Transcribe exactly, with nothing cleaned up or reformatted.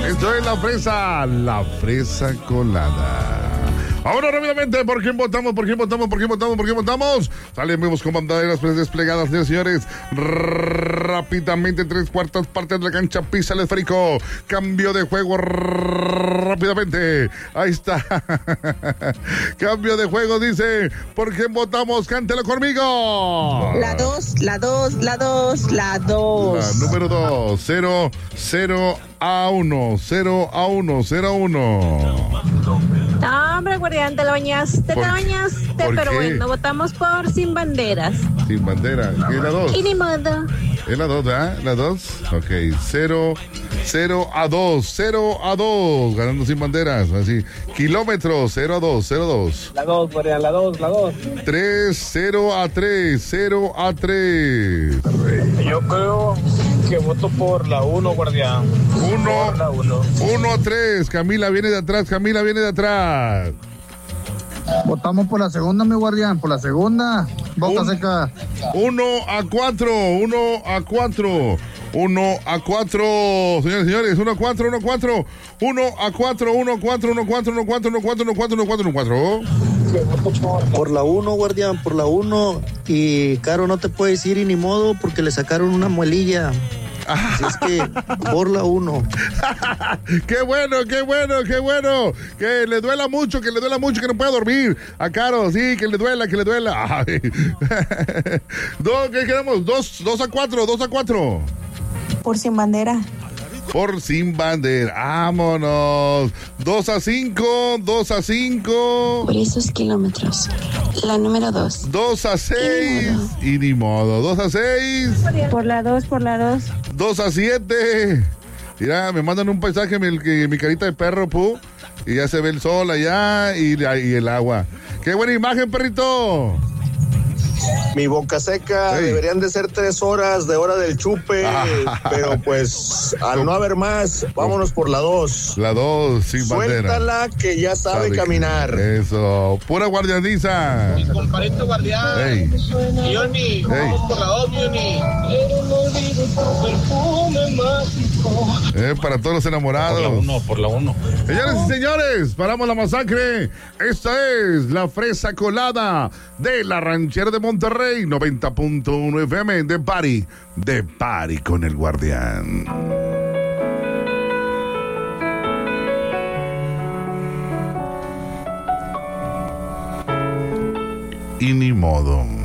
Esto es la fresa, la fresa colada. Ahora rápidamente, ¿por quién votamos? ¿Por quién votamos? ¿Por quién votamos? ¿Por quién votamos? Salen vemos con banderas desplegadas, señores, señores. Rápidamente, tres cuartas partes de la cancha, pisa el esférico. Cambio de juego rápidamente. Ahí está. Cambio de juego, dice. ¿Por quién votamos? Cántelo conmigo. La dos, la dos, la dos, la dos. La número dos. Cero, cero a uno. Cero a uno, cero a uno. No, hombre, guardián, te la bañaste, te la bañaste, ¿Por pero qué? bueno, votamos por Sin Banderas. Sin bandera. ¿Qué es la dos? Y ni modo. Es la dos, ¿verdad? La dos. Ok, cero, cero a dos, cero a dos. Ganando Sin Banderas. Así. Kilómetros, cero a dos, cero a dos. La dos, guardián, la dos, la dos. tres, cero a tres, cero a tres. Yo creo que voto por la uno, guardián. uno, Por la uno. uno a tres. Camila viene de atrás, Camila viene de atrás. Votamos por la segunda, mi guardián, por la segunda. Boca Un- seca. uno a cuatro, uno a cuatro. uno a cuatro, señores, señores, uno a cuatro, uno a cuatro, uno a cuatro, uno a cuatro, uno a cuatro, uno a cuatro, uno a cuatro, uno a cuatro, uno a cuatro, uno a cuatro. Por la uno, guardián, por la uno. Y Caro no te puedes ir y ni modo porque le sacaron una muelilla. Así es que por la uno. Qué bueno, qué bueno, qué bueno. Que le duela mucho, que le duela mucho, que no pueda dormir. A Caro, sí, que le duela, que le duela. Ay. Dos, ¿qué queremos? Dos, dos a cuatro, dos a cuatro. Por Sin Bandera. Por Sin Bandera. Vámonos. Dos a cinco, dos a cinco. Por esos kilómetros. La número dos. Dos a seis. Y ni modo. Dos a seis. Por la dos, por la dos. Dos a siete. Mira, me mandan un paisaje, mi, que- mi carita de perro, pu. Y ya se ve el sol allá y, la- y el agua. ¡Qué buena imagen, perrito! Mi boca seca, Ey. deberían de ser tres horas de hora del chupe, pero pues al no haber más, vámonos por la dos. La dos, Sin Bandera. Suéltala que ya sabe caminar. Eso. Pura guardianiza. Comparito, guardián. Ey. Johnny, vamos por la dos, Johnny. Eh, para todos los enamorados. Por la uno, por la uno. Señores y señores, paramos la masacre. Esta es la fresa colada de la ranchera de Monterrey, noventa punto uno F M de Party, de Party con el guardián. Y ni modo.